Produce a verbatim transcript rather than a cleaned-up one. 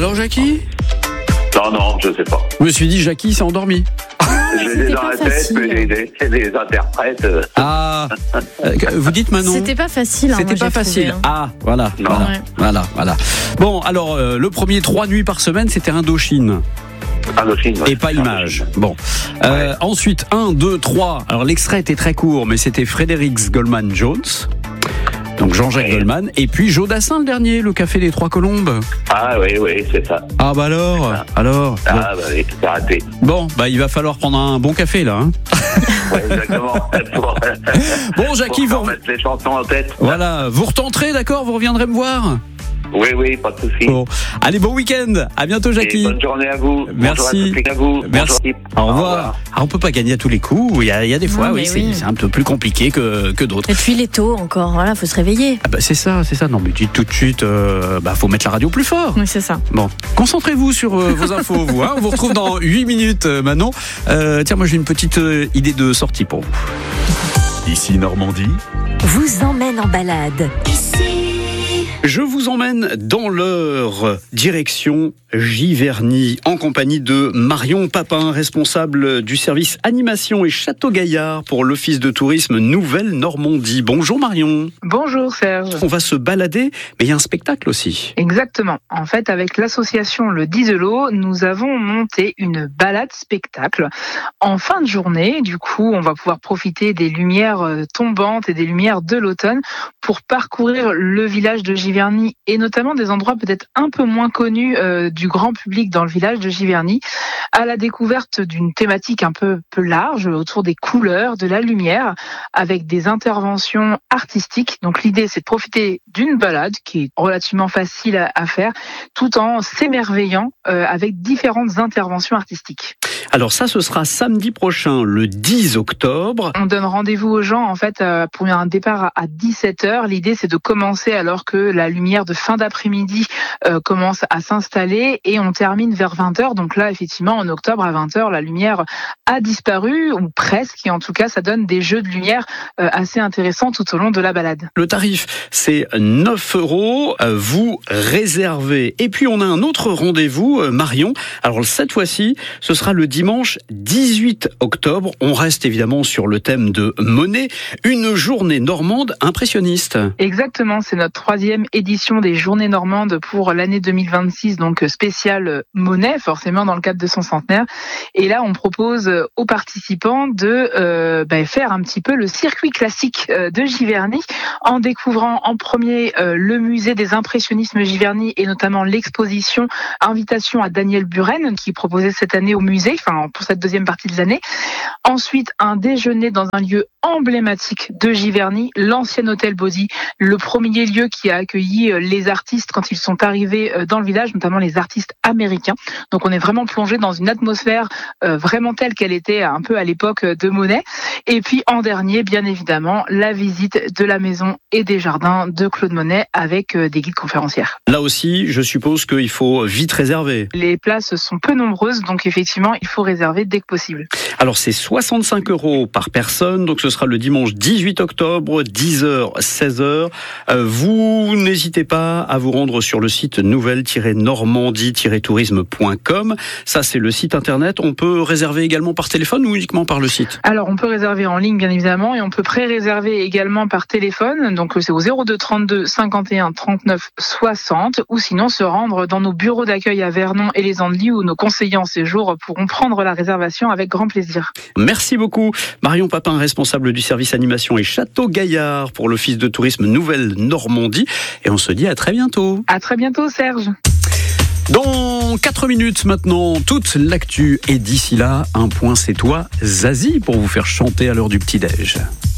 Alors Jackie ? Non, non, je sais pas. Je me suis dit, Jackie s'est endormi. Je les ai dans la tête, mais les, les, les interprètes. Euh... Ah, vous dites Manon ? C'était pas facile. Hein, C'était moi, pas j'ai facile. trouvé, hein. Ah, voilà, Non. voilà, Ouais. voilà, voilà. Bon, alors euh, le premier trois nuits par semaine, c'était Indochine Indochine, ouais. et pas Image. Bon, euh, Ouais. ensuite un, deux, trois. Alors l'extrait était très court, mais c'était Frédéric Goldman Jones. Donc Jean-Jacques Ouais. Goldman. Et puis Jodassin le dernier, le Café des Trois Colombes. Ah oui, oui, c'est ça. Ah bah alors, ça. alors. Ah bah oui, c'est raté. Bon, bah il va falloir prendre un bon café là. Hein. Ouais, exactement. pour, Bon Jackie, pour vous, mettre les chansons en tête. voilà, vous retenterez, d'accord ? Vous reviendrez me voir ? Oui, oui, pas de souci. Bon, allez, bon week-end. À bientôt Et Jackie. bonne journée à vous. Merci. Bonjour à, toutes, à vous. Merci. Bonjour. Au revoir. Ah, on peut pas gagner à tous les coups. Il y a, il y a des fois, Non, oui, mais c'est, oui. c'est un peu plus compliqué que, que d'autres. Et puis il est tôt encore, voilà, faut se réveiller. Ah bah c'est ça, c'est ça. Non, mais dites tout de suite, euh, bah faut mettre la radio plus fort. Oui, c'est ça. Bon, concentrez-vous sur euh, vos infos, vous. Hein. On vous retrouve dans huit minutes, euh, Manon. Euh, tiens, moi j'ai une petite euh, idée de sortie pour vous. Ici Normandie, vous emmène en balade. Je vous emmène dans leur direction Giverny, en compagnie de Marion Papin, responsable du service animation et Château Gaillard pour l'Office de tourisme Nouvelle-Normandie. Bonjour Marion. Bonjour Serge. On va se balader, mais il y a un spectacle aussi. Exactement. En fait, avec l'association Le Dizelot, nous avons monté une balade spectacle en fin de journée. Du coup, on va pouvoir profiter des lumières tombantes et des lumières de l'automne pour parcourir le village de Giverny et notamment des endroits peut-être un peu moins connus euh, du grand public dans le village de Giverny, à la découverte d'une thématique un peu, peu large autour des couleurs, de la lumière, avec des interventions artistiques. Donc l'idée, c'est de profiter d'une balade qui est relativement facile à, à faire, tout en s'émerveillant euh, avec différentes interventions artistiques. Alors ça, ce sera samedi prochain, le dix octobre. On donne rendez-vous aux gens en fait euh, pour un départ à dix-sept heures. L'idée, c'est de commencer alors que la lumière de fin d'après-midi euh, commence à s'installer et on termine vers vingt heures. Donc là, effectivement, en octobre à vingt heures, la lumière a disparu ou presque. Et en tout cas, ça donne des jeux de lumière euh, assez intéressants tout au long de la balade. Le tarif, c'est neuf euros. Vous réservez. Et puis, on a un autre rendez-vous, Marion. Alors, cette fois-ci, ce sera le dimanche dix-huit octobre. On reste évidemment sur le thème de Monet. Une journée normande impressionniste. Exactement, c'est notre troisième édition des Journées Normandes pour l'année deux mille vingt-six, donc spéciale Monet, forcément dans le cadre de son centenaire. Et là, on propose aux participants de euh, bah, faire un petit peu le circuit classique de Giverny, en découvrant en premier euh, le musée des impressionnismes Giverny et notamment l'exposition Invitation à Daniel Buren qui est proposée cette année au musée, enfin pour cette deuxième partie de l'année. Ensuite, un déjeuner dans un lieu emblématique de Giverny, l'ancien hôtel Body, le premier lieu qui a accueilli les artistes quand ils sont arrivés dans le village, notamment les artistes américains. Donc on est vraiment plongé dans une atmosphère euh, vraiment telle qu'elle était un peu à l'époque de Monet. Et puis en dernier, bien évidemment, la visite de la maison et des jardins de Claude Monet avec euh, des guides conférencières. Là aussi, je suppose qu'il faut vite réserver. Les places sont peu nombreuses, donc effectivement, il faut réserver dès que possible. Alors c'est soixante-cinq euros par personne, donc ce sera le dimanche dix-huit octobre, dix heures, seize heures. Euh, vous n'hésitez pas à vous rendre sur le site nouvelle tiret normandie tiret tourisme point com. Ça, c'est le site internet. On peut réserver également par téléphone ou uniquement par le site ? Alors, on peut réserver en ligne, bien évidemment, et on peut pré-réserver également par téléphone. Donc, c'est au zéro deux trente-deux cinquante et un trente-neuf soixante, ou sinon se rendre dans nos bureaux d'accueil à Vernon et les Andelys, où nos conseillers en séjour pourront prendre la réservation avec grand plaisir. Merci beaucoup. Marion Papin, responsable du service animation et Château Gaillard pour l'Office de tourisme Nouvelle-Normandie. Et on se dit à très bientôt. À très bientôt, Serge. Dans quatre minutes maintenant, toute l'actu. Et d'ici là, un point c'est toi, Zazie, pour vous faire chanter à l'heure du petit-déj.